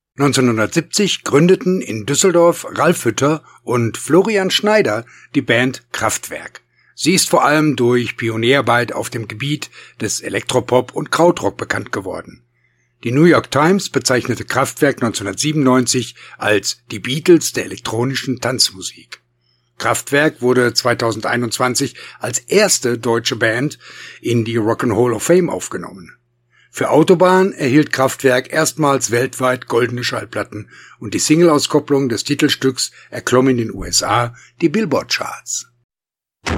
1970 gründeten in Düsseldorf Ralf Hütter und Florian Schneider die Band Kraftwerk. Sie ist vor allem durch Pionierarbeit auf dem Gebiet des Elektropop und Krautrock bekannt geworden. Die New York Times bezeichnete Kraftwerk 1997 als die Beatles der elektronischen Tanzmusik. Kraftwerk wurde 2021 als erste deutsche Band in die Rock and Roll of Fame aufgenommen. Für Autobahn erhielt Kraftwerk erstmals weltweit goldene Schallplatten und die Single-Auskopplung des Titelstücks erklomm in den USA die Billboard-Charts.